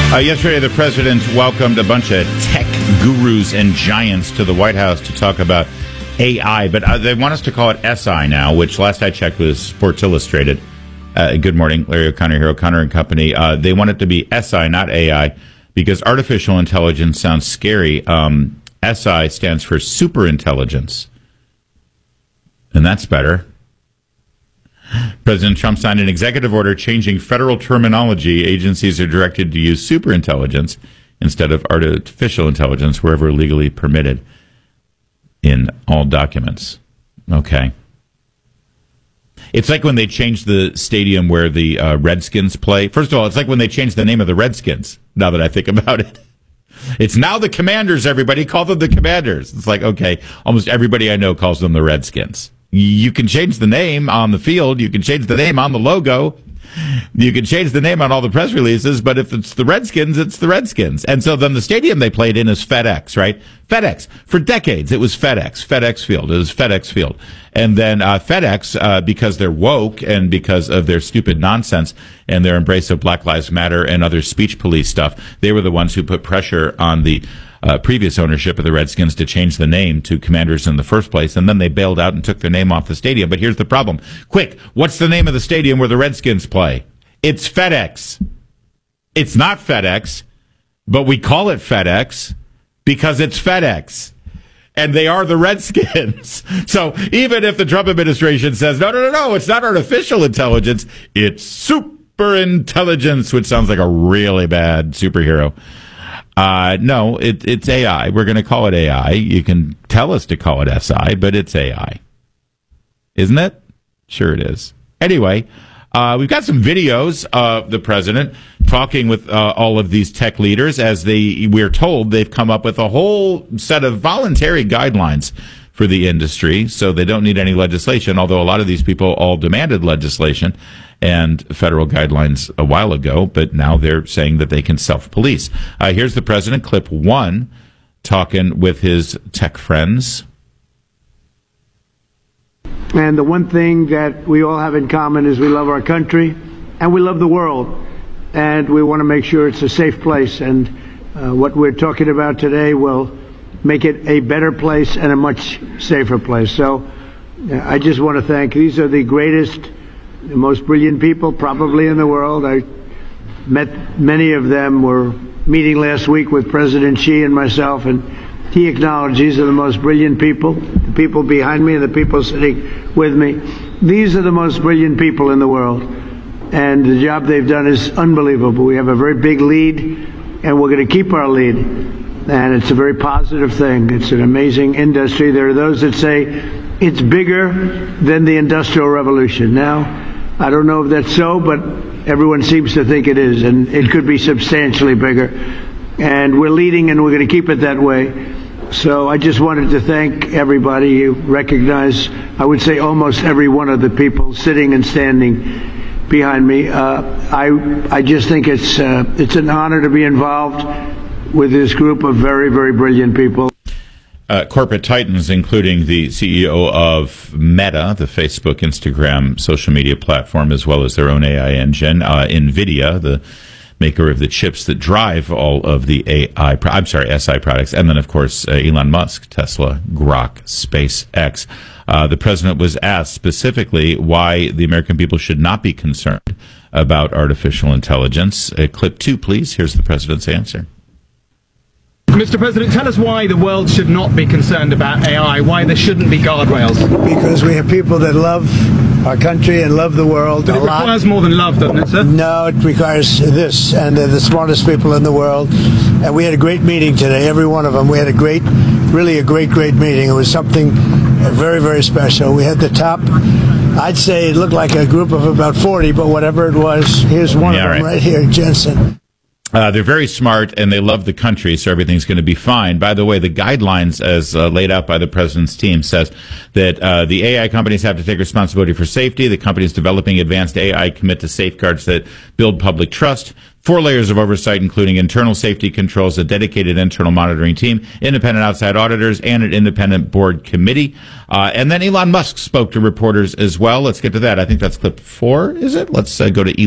Yesterday, the president welcomed a bunch of tech gurus and giants to the White House to talk about AI, but they want us to call it SI now, which last I checked was Sports Illustrated. Good morning, Larry O'Connor here, O'Connor and Company. They want it to be SI, not AI, because artificial intelligence sounds scary. SI stands for superintelligence, and that's better. President Trump signed an executive order changing federal terminology. Agencies are directed to use superintelligence instead of artificial intelligence wherever legally permitted in all documents. Okay. It's like when they changed the stadium where the Redskins play. First of all, it's like when they changed the name of the Redskins, now that I think about it. It's now the Commanders, everybody. Call them the Commanders. It's like, okay, almost everybody I know calls them the Redskins. You can change the name on the field. You can change the name on the logo. You can change the name on all the press releases, but if it's the Redskins, it's the Redskins. And so then the stadium they played in is FedEx, right? FedEx. For decades, it was FedEx Field. It was FedEx Field. And then FedEx, because they're woke and because of their stupid nonsense and their embrace of Black Lives Matter and other speech police stuff, they were the ones who put pressure on the previous ownership of the Redskins to change the name to Commanders in the first place, and then they bailed out and took their name off the stadium. But here's the problem. Quick, what's the name of the stadium where the Redskins play? It's FedEx. It's not FedEx, but we call it FedEx because it's FedEx. And they are the Redskins. So even if the Trump administration says, no, it's not artificial intelligence, it's superintelligence, which sounds like a really bad superhero. No, it's AI. We're going to call it AI. You can tell us to call it SI, but it's AI. Isn't it? Sure it is. Anyway, we've got some videos of the president talking with all of these tech leaders as we're told they've come up with a whole set of voluntary guidelines for the industry, so they don't need any legislation, although a lot of these people all demanded legislation and federal guidelines a while ago, but now they're saying that they can self-police. Here's the president, clip 1, talking with his tech friends. And the one thing that we all have in common is we love our country and we love the world, and we want to make sure it's a safe place. And what we're talking about today will make it a better place and a much safer place. So I just want to thank, these are the greatest, the most brilliant people probably in the world. I met many of them. Were meeting last week with President Xi and myself, and he acknowledged these are the most brilliant people, the people behind me and the people sitting with me. These are the most brilliant people in the world, and the job they've done is unbelievable. We have a very big lead, and we're going to keep our lead. And it's a very positive thing. It's an amazing industry. There are those that say it's bigger than the Industrial Revolution. Now, I don't know if that's so, but everyone seems to think it is, and it could be substantially bigger. And we're leading, and we're going to keep it that way. So I just wanted to thank everybody. You recognize, I would say, almost every one of the people sitting and standing behind me. I just think it's an honor to be involved with this group of very, very brilliant people. Corporate titans, including the CEO of Meta, the Facebook, Instagram social media platform, as well as their own AI engine, NVIDIA, the maker of the chips that drive all of the SI products, and then, of course, Elon Musk, Tesla, Grok, SpaceX. The president was asked specifically why the American people should not be concerned about artificial intelligence. Clip 2, please. Here's the president's answer. Mr. President, tell us why the world should not be concerned about AI, why there shouldn't be guardrails. Because we have people that love our country and love the world but a lot. It requires more than love, doesn't it, sir? No, it requires this, and they're the smartest people in the world. And we had a great meeting today, every one of them. We had a great meeting. It was something very, very special. We had the top, I'd say it looked like a group of about 40, but whatever it was, here's one of them right here, Jensen. They're very smart, and they love the country, so everything's going to be fine. By the way, the guidelines, as laid out by the president's team, says that the AI companies have to take responsibility for safety. The companies developing advanced AI commit to safeguards that build public trust. 4 layers of oversight, including internal safety controls, a dedicated internal monitoring team, independent outside auditors, and an independent board committee. And then Elon Musk spoke to reporters as well. Let's get to that. I think that's clip 4, is it? Let's go to Elon.